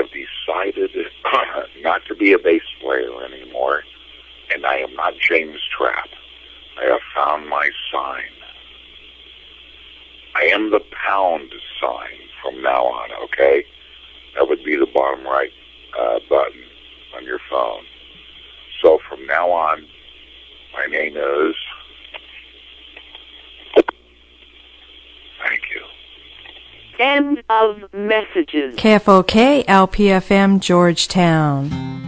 have decided not to be a bass player anymore, and I am not James Trapp. I have found my sign. I am the pound sign from now on, okay? That would be the bottom right button on your phone. So from now on, my name is... Thank you. End of messages. KFOK, LPFM, Georgetown.